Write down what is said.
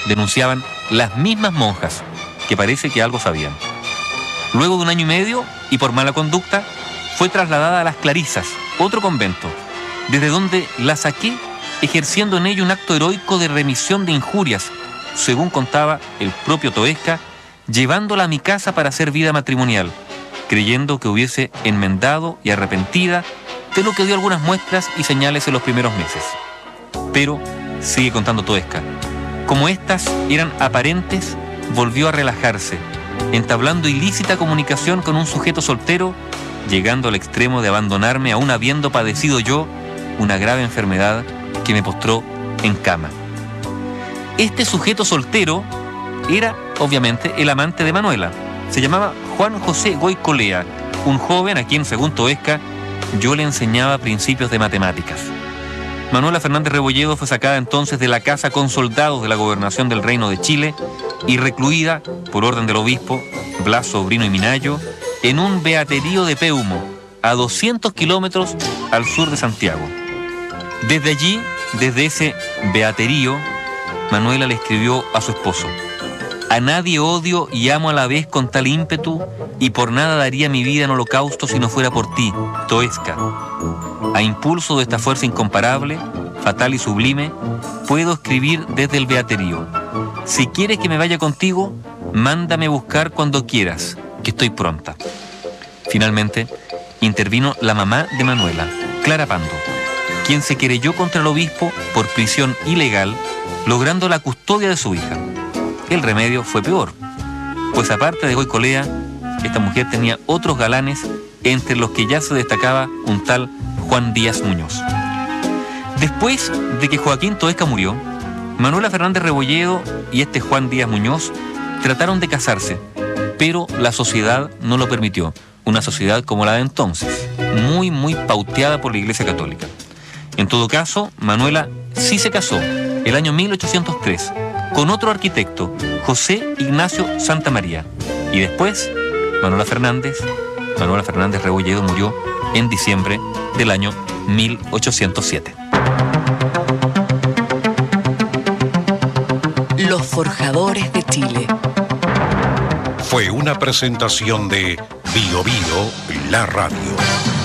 denunciaban las mismas monjas, que parece que algo sabían. Luego de 1 año y medio, y por mala conducta, fue trasladada a las Clarisas, otro convento, desde donde la saqué ejerciendo en ello un acto heroico de remisión de injurias, según contaba el propio Toesca, llevándola a mi casa para hacer vida matrimonial, creyendo que hubiese enmendado y arrepentida, de lo que dio algunas muestras y señales en los primeros meses. Pero, sigue contando Toesca, como estas eran aparentes, volvió a relajarse, entablando ilícita comunicación con un sujeto soltero, llegando al extremo de abandonarme aún habiendo padecido yo una grave enfermedad que me postró en cama. Este sujeto soltero era, obviamente, el amante de Manuela. Se llamaba Juan José Goicolea, un joven a quien, según Toesca, yo le enseñaba principios de matemáticas. Manuela Fernández Rebolledo fue sacada entonces de la casa con soldados de la gobernación del Reino de Chile y recluida, por orden del obispo Blas Sobrino y Minayo, en un beaterío de Peumo, a 200 kilómetros al sur de Santiago. Desde allí, desde ese beaterío, Manuela le escribió a su esposo: a nadie odio y amo a la vez con tal ímpetu, y por nada daría mi vida en holocausto si no fuera por ti, Toesca. A impulso de esta fuerza incomparable, fatal y sublime, puedo escribir desde el beaterío. Si quieres que me vaya contigo, mándame buscar cuando quieras, que estoy pronta. Finalmente, intervino la mamá de Manuela, Clara Pando, quien se querelló contra el obispo por prisión ilegal, logrando la custodia de su hija. El remedio fue peor, pues aparte de Goicolea, esta mujer tenía otros galanes, entre los que ya se destacaba un tal Juan Díaz Muñoz. Después de que Joaquín Toesca murió, Manuela Fernández Rebolledo y este Juan Díaz Muñoz trataron de casarse, pero la sociedad no lo permitió. Una sociedad como la de entonces, muy pauteada por la Iglesia Católica. En todo caso, Manuela sí se casó el año 1803 con otro arquitecto, José Ignacio Santamaría. Y después, Manuela Fernández Rebolledo murió en diciembre del año 1807. Los Forjadores de Chile. Fue una presentación de Bio Bio, la radio.